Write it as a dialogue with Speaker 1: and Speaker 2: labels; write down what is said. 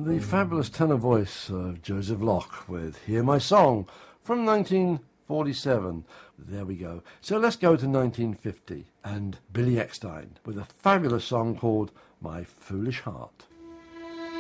Speaker 1: The fabulous tenor voice of Joseph Locke with Hear My Song from 1947. There we go. So let's go to 1950 and Billy Eckstine with a fabulous song called My Foolish Heart.